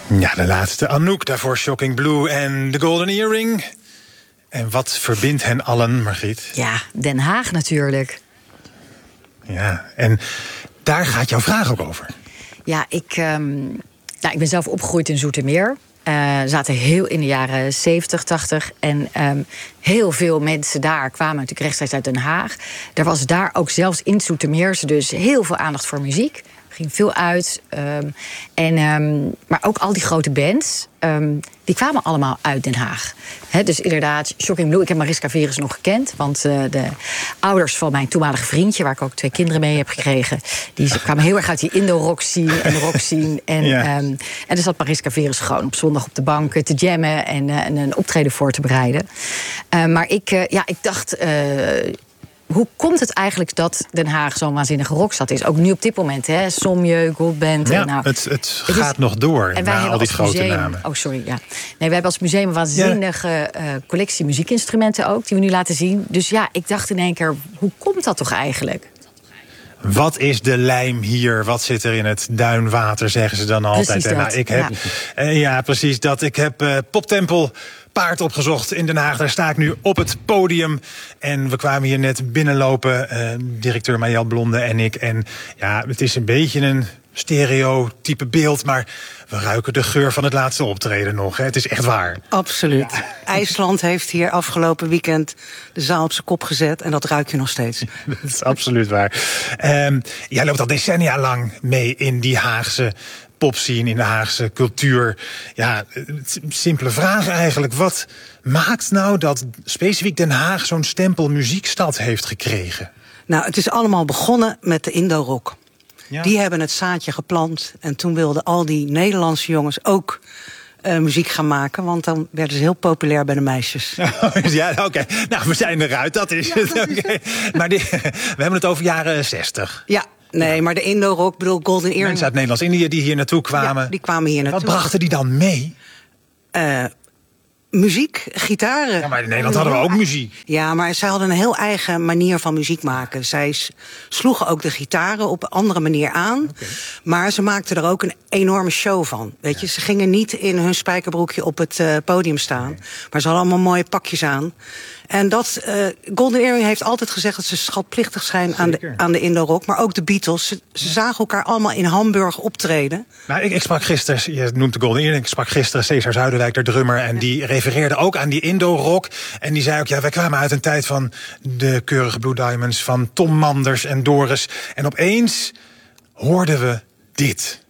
Ja, de laatste Anouk, daarvoor Shocking Blue en The Golden Earring. En wat verbindt hen allen, Margriet? Ja, Den Haag natuurlijk. Ja, en daar gaat jouw vraag ook over. Ja, ik ben zelf opgegroeid in Zoetermeer. Zaten heel in de jaren 70, 80. En heel veel mensen daar kwamen natuurlijk rechtstreeks uit Den Haag. Er was daar ook zelfs in Zoetermeer dus heel veel aandacht voor muziek. Er ging veel uit. Maar ook al die grote bands, die kwamen allemaal uit Den Haag. Dus inderdaad, Shocking Blue. Ik heb Mariska Veres nog gekend. Want de ouders van mijn toenmalige vriendje, waar ik ook 2 kinderen mee heb gekregen, die kwamen heel erg uit die Indo-rock scene en de rock scene. En er zat Mariska Veres gewoon op zondag op de bank te jammen en een optreden voor te bereiden. Maar ik dacht, hoe komt het eigenlijk dat Den Haag zo'n waanzinnige rockstad is? Ook nu op dit moment, hè? Sommieu, Goldband. Ja, het gaat nog door, en wij hebben al die grote museum, namen. Oh, sorry, ja. Nee, we hebben als museum een waanzinnige collectie muziekinstrumenten ook, die we nu laten zien. Dus ja, ik dacht in één keer, hoe komt dat toch eigenlijk? Wat is de lijm hier? Wat zit er in het duinwater, zeggen ze dan altijd. Precies dat. Nou, ik heb, precies dat. Ik heb Poptempel Paard opgezocht in Den Haag. Daar sta ik nu op het podium. En we kwamen hier net binnenlopen, directeur Mayel Blonde en ik. En ja, het is een beetje een stereotype beeld, maar we ruiken de geur van het laatste optreden nog. Hè. Het is echt waar. Absoluut. Ja. IJsland heeft hier afgelopen weekend de zaal op zijn kop gezet en dat ruik je nog steeds. Dat is absoluut waar. Jij loopt al decennia lang mee in die Haagse popscene, in de Haagse cultuur. Ja, simpele vraag eigenlijk. Wat maakt nou dat specifiek Den Haag zo'n stempel muziekstad heeft gekregen? Nou, het is allemaal begonnen met de Indo-rock. Ja. Die hebben het zaadje geplant. En toen wilden al die Nederlandse jongens ook muziek gaan maken. Want dan werden ze heel populair bij de meisjes. Ja, oké. Nou, we zijn eruit, dat is het. Okay. Maar we hebben het over jaren 60. Ja, nee, maar de Indo-rock, bedoel Golden Earring. Mensen uit Nederlands-Indië die hier naartoe kwamen. Ja, die kwamen hier naartoe. Wat brachten die dan mee? Muziek, gitaren. Ja, maar in Nederland hadden we ook muziek. Ja, maar zij hadden een heel eigen manier van muziek maken. Zij sloegen ook de gitaren op een andere manier aan. Okay. Maar ze maakten er ook een enorme show van. Weet je, ze gingen niet in hun spijkerbroekje op het podium staan. Nee. Maar ze hadden allemaal mooie pakjes aan. En dat Golden Earring heeft altijd gezegd dat ze schatplichtig zijn aan de Indo-rock. Maar ook de Beatles. Ze zagen elkaar allemaal in Hamburg optreden. Nou, ik sprak gisteren, je noemt de Golden Earring, ik sprak gisteren Cesar Zuiderwijk, de drummer. En die refereerde ook aan die Indo-rock. En die zei ook, ja, wij kwamen uit een tijd van de keurige Blue Diamonds, van Tom Manders en Doris. En opeens hoorden we dit.